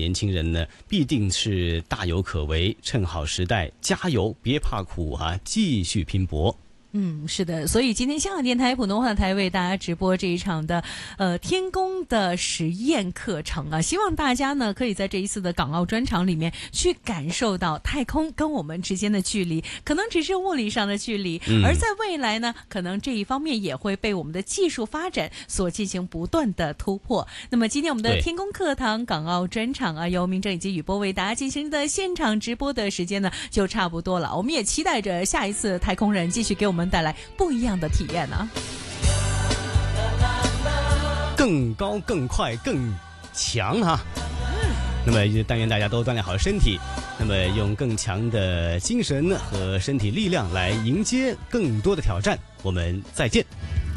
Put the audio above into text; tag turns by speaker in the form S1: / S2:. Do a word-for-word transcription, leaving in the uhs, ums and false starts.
S1: 年轻人呢，必定是大有可为，趁好时代，加油，别怕苦啊，继续拼搏。
S2: 嗯，是的，所以今天香港电台普通话台为大家直播这一场的呃天宫的实验课程啊，希望大家呢可以在这一次的港澳专场里面去感受到太空跟我们之间的距离，可能只是物理上的距离，嗯、而在未来呢，可能这一方面也会被我们的技术发展所进行不断的突破。那么今天我们的天宫课堂港澳专场啊，由明正以及宇波为大家进行的现场直播的时间呢，就差不多了。我们也期待着下一次太空人继续给我们。带来不一样的体验呢、
S1: 啊，更高、更快、更强哈、啊。嗯，那么但愿大家都锻炼好身体，那么用更强的精神和身体力量来迎接更多的挑战。我们再见。